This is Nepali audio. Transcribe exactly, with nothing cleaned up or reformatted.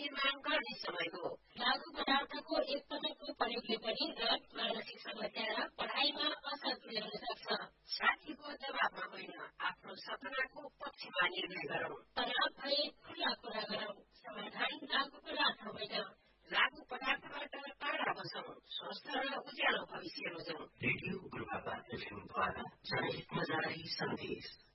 निर्माण गर्ने समय हो। लागू पदार्थको एक पटकको प्रयोगले पनि गलत मानसिक समस्या र पढाइमा असर पुर्याउन सक्छ। साथीको दबावमा होइन, आफ्नो सपनाको पक्षमा निर्णय गरौँ। तनाव भए खुला कुरा गरौँ। समाधान लागू पदार्थ होइन। लागू पदार्थबाट टाढा बसौँ। स्वस्थ र उज्यालो भविष्य रोजौँ। रेडियो गुरुबाबा एफएमद्वारा जनहितमा जारी सन्देश।